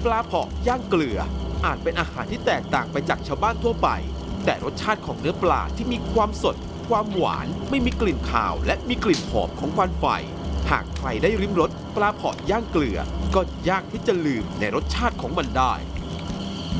ปลาเผาะย่างเกลืออาจเป็นอาหารที่แตกต่างไปจากชาวบ้านทั่วไปแต่รสชาติของเนื้อปลาที่มีความสดความหวานไม่มีกลิ่นคาวและมีกลิ่นหอมของควันไฟหากใครได้ริมรสปลาเผาะย่างเกลือก็ยากที่จะลืมในรสชาติของมันได้